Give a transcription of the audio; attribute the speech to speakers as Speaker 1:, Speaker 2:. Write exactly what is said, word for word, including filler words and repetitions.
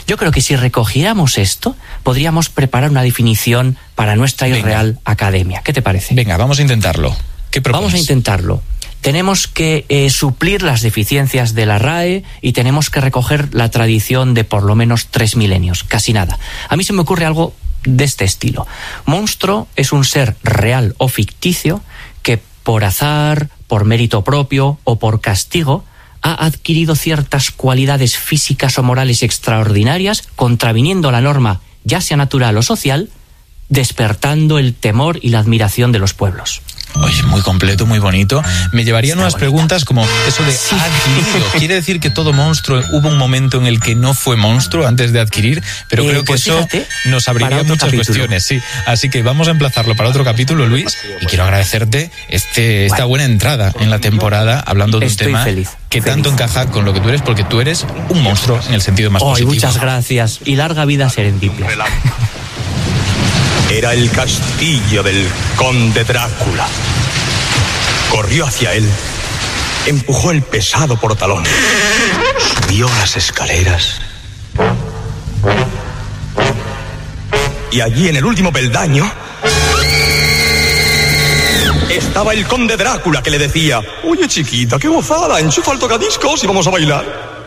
Speaker 1: Yo creo que si recogiéramos esto, podríamos preparar una definición para nuestra
Speaker 2: Venga.
Speaker 1: Real Academia. ¿Qué te parece?
Speaker 2: Venga, vamos a intentarlo. ¿Qué propones?
Speaker 1: Vamos a intentarlo. Tenemos que eh, suplir las deficiencias de la R A E y tenemos que recoger la tradición de por lo menos tres milenios, casi nada. A mí se me ocurre algo de este estilo. Monstruo es un ser real o ficticio que por azar, por mérito propio o por castigo ha adquirido ciertas cualidades físicas o morales extraordinarias, contraviniendo la norma, ya sea natural o social, despertando el temor y la admiración de los pueblos.
Speaker 2: Oye, muy completo, muy bonito. Me llevarían
Speaker 1: Está
Speaker 2: unas
Speaker 1: bonita.
Speaker 2: preguntas como eso de
Speaker 1: Sí.
Speaker 2: adquirido. ¿Quiere decir que todo monstruo hubo un momento en el que no fue monstruo antes de adquirir? Pero
Speaker 1: Eh,
Speaker 2: creo que
Speaker 1: pues
Speaker 2: eso
Speaker 1: fíjate,
Speaker 2: nos abriría
Speaker 1: para otro
Speaker 2: muchas
Speaker 1: capítulo.
Speaker 2: cuestiones, sí. Así que vamos a emplazarlo para otro capítulo, Luis. Y quiero agradecerte este, esta buena entrada en la temporada, hablando de un
Speaker 1: Estoy
Speaker 2: tema
Speaker 1: feliz,
Speaker 2: que
Speaker 1: feliz.
Speaker 2: tanto encaja con lo que tú eres, porque tú eres un monstruo en el sentido más
Speaker 1: Oh,
Speaker 2: positivo.
Speaker 1: muchas gracias y larga vida Serendipia.
Speaker 3: Era el castillo del conde Drácula. Corrió hacia él, empujó el pesado portalón, subió las escaleras. Y allí en el último peldaño estaba el conde Drácula, que le decía: oye chiquita, qué gozada, enchufa el tocadiscos y vamos a bailar.